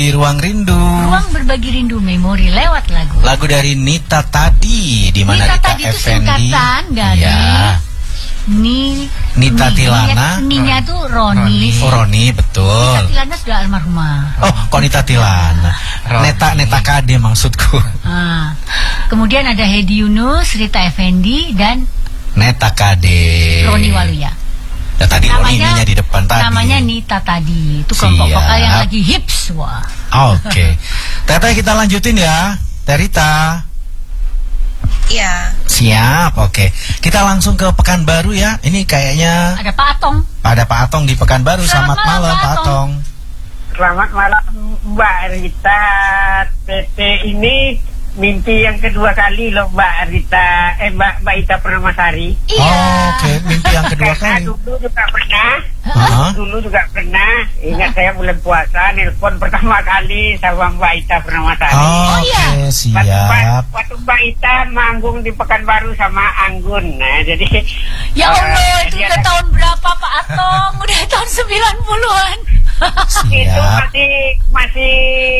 di Ruang Rindu. Ruang berbagi rindu memori lewat lagu. Lagu dari Nita Tadi, di mana Nita Tadi itu Effendi. singkatan dari Nita Tilana. Ninya tuh Roni. Oh, Roni, betul. Nita Tilana sudah almarhumah. Oh, kok Nita Tilana? Neta Kade maksudku. Kemudian ada Hedi Yunus, Rita Effendi, dan Neta Kade. Roni Waluya. Ya, tadi Roni di depan tadi. Namanya Nita Tadi. Itu kelompok vokal yang lagi hips. Wah. Oke. Teteh, kita lanjutin ya, Terita. Iya. Siap, oke. Kita langsung ke Pekanbaru ya. Ini kayaknya ada Pak Atong. Ada Pak Atong di Pekanbaru. Selamat malam, Pak Atong. Selamat malam, Mbak Rita. PT ini mimpi yang kedua kali loh, Mbak Rita. Mbak Ita Permasari. Iya. Oh, oke, mimpi yang kedua kali. Dulu juga pernah. Dulu juga pernah. Ingat saya bulan puasa, nelpon pertama kali sama Mbak Ita Permasari. Oh, iya. Siap. Waktu Mbak Ita manggung di Pekanbaru sama Anggun. Nah, jadi ya Allah, itu udah tahun berapa, Pak Atong? Udah tahun 90-an. Itu masih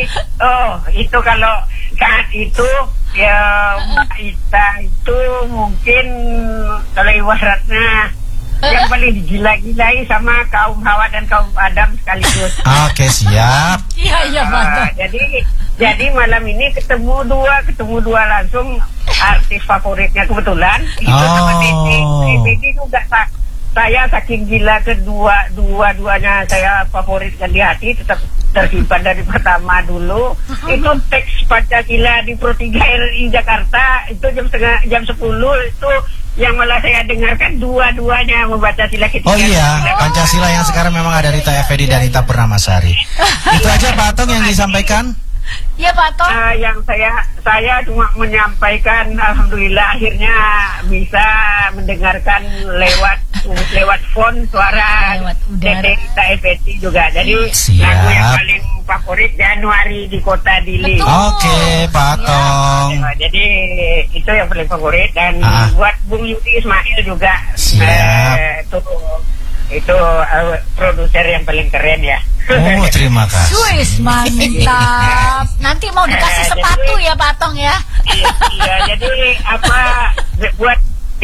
itu kalau saat itu ya Mbak Ita itu mungkin kalau ibaratnya yang paling digila-gilai sama kaum Hawa dan kaum Adam sekaligus. Oke, siap. Iya, Pak. Jadi malam ini ketemu dua langsung artis favoritnya kebetulan itu sama Titi juga. Saya saking gila dua-duanya saya favoritkan di hati, tetap tersimpan dari pertama dulu. Itu teks Pancasila di Pro 3 RRI Jakarta itu jam 10 itu yang malah saya dengarkan dua-duanya membaca sila ketiga. Oh iya, Pancasila yang sekarang memang ada Rita Effendi dan Ita Purnamasari. Itu aja Pak Atong yang disampaikan. Ya Pak Atong. Yang saya cuma menyampaikan alhamdulillah akhirnya bisa mendengarkan lewat phone suara Dede Rita Effendi juga. Jadi lagu yang paling favorit Januari di Kota Dili. Oke, Pak Atong. Jadi itu yang paling favorit dan buat Bung Yudi Ismail juga. Siap. Itu produser yang paling keren ya. Oh, terima kasih. Swiss, mantap. Nanti mau dikasih sepatu ya Pak Atong ya. Iya, jadi buat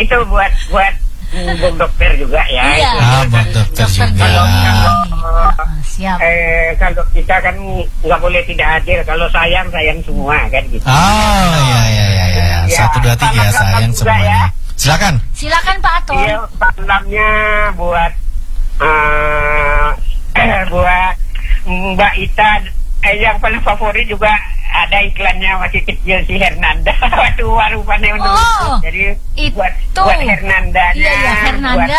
Bung Dokter juga ya. Iya. Bung Dokter juga. Siap. Kalau kita kan nggak boleh tidak hadir. Kalau sayang semua kan gitu. Oh iya. 1, 2, 3 sayang semuanya. Silakan Pak Atong. Iya, salamnya buat Mbak Ita. Yang paling favorit juga ada iklannya masih kecil si Hernanda. Waktu rupanya menurut. Jadi buat Hernandanya. Iya, Hernanda.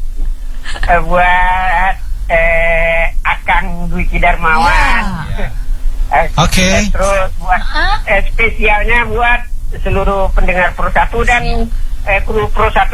Buat Akang Dwiki Darmawan. Oke. Terus buat spesialnya buat seluruh pendengar Pro 1 dan kru Pro 1